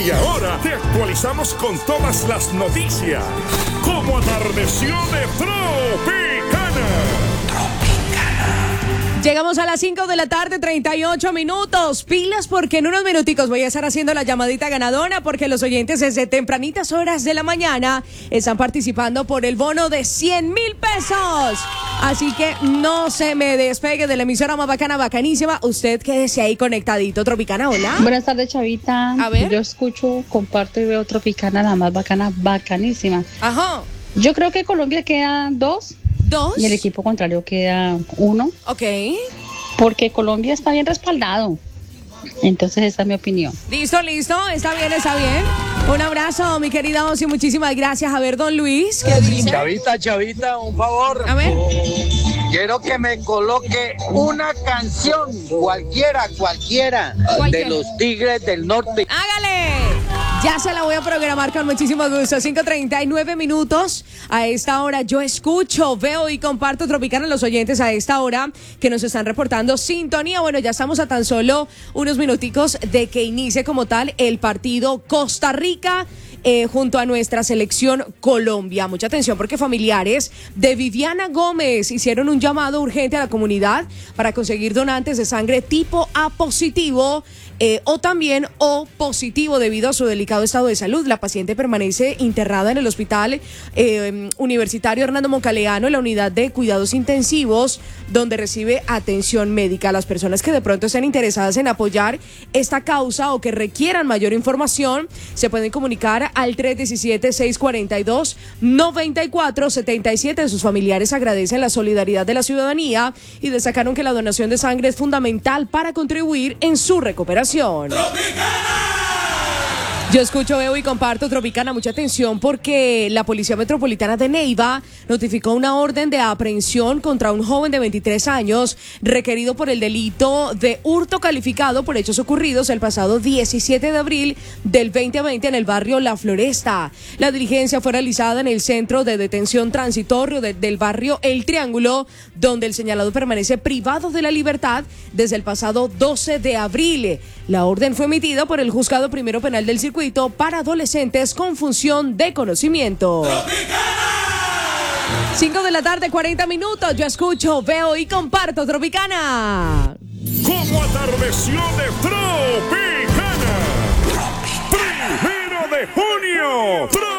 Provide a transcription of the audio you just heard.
Y ahora te actualizamos con todas las noticias. Como atardeció de Tropicana. Llegamos a las 5 de la tarde, 38 minutos. Pilas porque en unos minuticos voy a estar haciendo la llamadita ganadora porque los oyentes desde tempranitas horas de la mañana están participando por el bono de 100,000 pesos. Así que no se me despegue de la emisora más bacana, bacanísima. Usted quédese ahí conectadito. Tropicana, hola. Buenas tardes, Chavita. A ver. Yo escucho, comparto y veo Tropicana, la más bacana, bacanísima. Ajá. Yo creo que Colombia queda 2. 2. Y el equipo contrario queda 1. Ok. Porque Colombia está bien respaldado. Entonces esa es mi opinión. Listo. Está bien. Un abrazo, mi querida Osi. Muchísimas gracias. A ver, don Luis, ¿qué dice? Chavita, un favor. A ver. Quiero que me coloque una canción, cualquiera, de los Tigres del Norte. ¡Hágale! Ya se la voy a programar con muchísimo gusto. 5:39 minutos. A esta hora yo escucho, veo y comparto Tropicana, los oyentes a esta hora que nos están reportando sintonía. Bueno, ya estamos a tan solo unos minuticos de que inicie como tal el partido Costa Rica junto a nuestra selección Colombia. Mucha atención porque familiares de Viviana Gómez hicieron un llamado urgente a la comunidad para conseguir donantes de sangre tipo A positivo o también O positivo debido a su delicado estado de salud. La paciente permanece internada en el hospital universitario Hernando Moncaleano en la unidad de cuidados intensivos donde recibe atención médica. Las personas que de pronto estén interesadas en apoyar esta causa o que requieran mayor información se pueden comunicar al 317-642-9477. Sus familiares agradecen la solidaridad de la ciudadanía y destacaron que la donación de sangre es fundamental para contribuir en su recuperación. Yo escucho, veo y comparto Tropicana. Mucha atención porque la Policía Metropolitana de Neiva notificó una orden de aprehensión contra un joven de 23 años requerido por el delito de hurto calificado por hechos ocurridos el pasado 17 de abril del 2020 en el barrio La Floresta. La diligencia fue realizada en el centro de detención transitorio del barrio El Triángulo, donde el señalado permanece privado de la libertad desde el pasado 12 de abril. La orden fue emitida por el Juzgado Primero Penal del Circuito para adolescentes con función de conocimiento. 5 de la tarde, 40 minutos. Yo escucho, veo y comparto Tropicana. Como atardeció de Tropicana. 1 de junio.